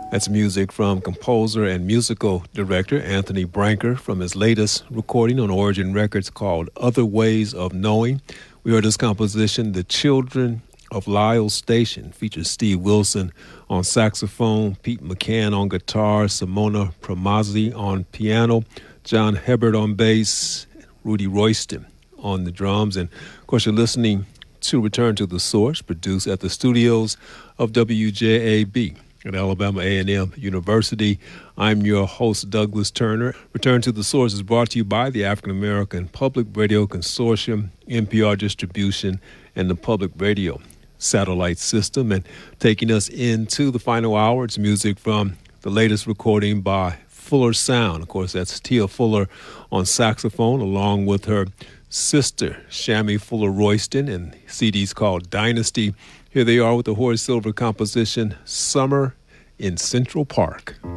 That's music from composer and musical director Anthony Branker from his latest recording on Origin Records called Other Ways of Knowing. We heard this composition, The Children of Lyle Station, features Steve Wilson on saxophone, Pete McCann on guitar, Simona Promazzi on piano, John Hebert on bass, Rudy Royston on the drums. And of course, you're listening to Return to the Source, produced at the studios of WJAB at Alabama A&M University. I'm your host, Douglas Turner. Return to the Source is brought to you by the African American Public Radio Consortium, NPR Distribution, and the Public Radio Satellite System. And taking us into the final hour, it's music from the latest recording by Fuller Sound. Of course, that's Tia Fuller on saxophone, along with her sister, Shammy Fuller Royston, and the CD's called Dynasty. Here they are with the Horace Silver composition, Summer in Central Park.